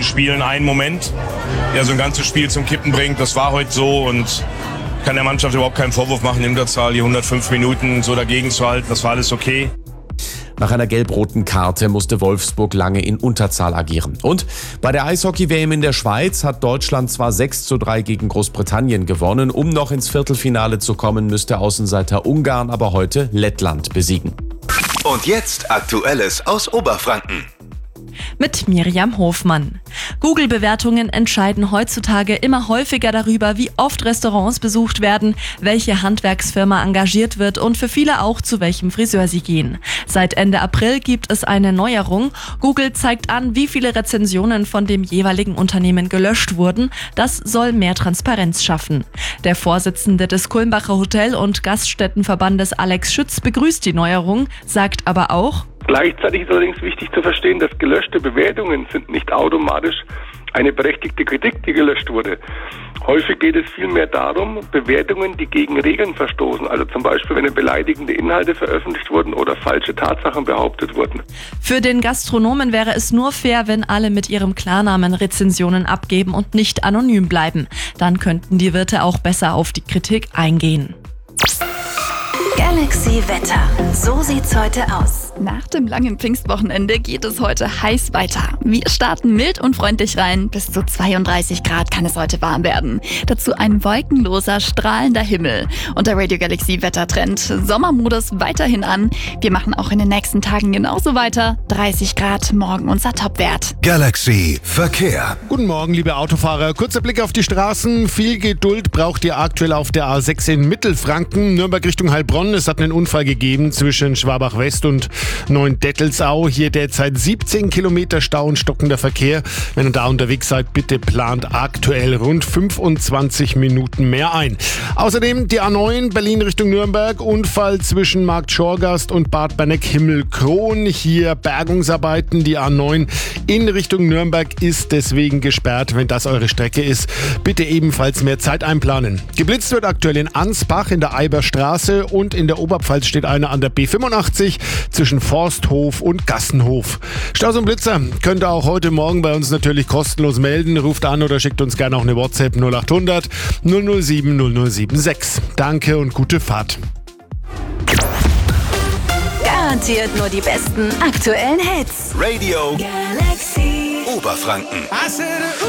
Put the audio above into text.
Spielen einen Moment, der so ein ganzes Spiel zum Kippen bringt. Das war heute so und kann der Mannschaft überhaupt keinen Vorwurf machen, in Unterzahl die 105 Minuten so dagegen zu halten. Das war alles okay. Nach einer gelb-roten Karte musste Wolfsburg lange in Unterzahl agieren. Und bei der Eishockey-WM in der Schweiz hat Deutschland zwar 6:3 gegen Großbritannien gewonnen. Um noch ins Viertelfinale zu kommen, müsste Außenseiter Ungarn aber heute Lettland besiegen. Und jetzt Aktuelles aus Oberfranken. Mit Miriam Hofmann. Google-Bewertungen entscheiden heutzutage immer häufiger darüber, wie oft Restaurants besucht werden, welche Handwerksfirma engagiert wird und für viele auch, zu welchem Friseur sie gehen. Seit Ende April gibt es eine Neuerung. Google zeigt an, wie viele Rezensionen von dem jeweiligen Unternehmen gelöscht wurden. Das soll mehr Transparenz schaffen. Der Vorsitzende des Kulmbacher Hotel- und Gaststättenverbandes Alex Schütz begrüßt die Neuerung, sagt aber auch: Gleichzeitig ist allerdings wichtig zu verstehen, dass gelöschte Bewertungen sind nicht automatisch eine berechtigte Kritik, die gelöscht wurde. Häufig geht es vielmehr darum, Bewertungen, die gegen Regeln verstoßen, also zum Beispiel, wenn beleidigende Inhalte veröffentlicht wurden oder falsche Tatsachen behauptet wurden. Für den Gastronomen wäre es nur fair, wenn alle mit ihrem Klarnamen Rezensionen abgeben und nicht anonym bleiben. Dann könnten die Wirte auch besser auf die Kritik eingehen. Galaxy Wetter. So sieht's heute aus. Nach dem langen Pfingstwochenende geht es heute heiß weiter. Wir starten mild und freundlich rein. Bis zu 32 Grad kann es heute warm werden. Dazu ein wolkenloser, strahlender Himmel. Und der Radio Galaxy Wettertrend. Sommermodus weiterhin an. Wir machen auch in den nächsten Tagen genauso weiter. 30 Grad, morgen unser Topwert. Galaxy Verkehr. Guten Morgen, liebe Autofahrer. Kurzer Blick auf die Straßen. Viel Geduld braucht ihr aktuell auf der A6 in Mittelfranken. Nürnberg Richtung Heilbronn. Es hat einen Unfall gegeben zwischen Schwabach-West und Neuendettelsau. Hier derzeit 17 Kilometer Stau und stockender Verkehr. Wenn ihr da unterwegs seid, bitte plant aktuell rund 25 Minuten mehr ein. Außerdem die A9 Berlin Richtung Nürnberg. Unfall zwischen Markt Schorgast und Bad Berneck-Himmelkron. Hier Bergungsarbeiten. Die A9 in Richtung Nürnberg ist deswegen gesperrt. Wenn das eure Strecke ist, bitte ebenfalls mehr Zeit einplanen. Geblitzt wird aktuell in Ansbach in der Eiberstraße und in der Oberpfalz steht einer an der B85 zwischen Forsthof und Gassenhof. Staus und Blitzer könnt ihr auch heute Morgen bei uns natürlich kostenlos melden. Ruft an oder schickt uns gerne auch eine WhatsApp 0800 007 0076. Danke und gute Fahrt. Garantiert nur die besten aktuellen Hits. Radio Galaxy Oberfranken.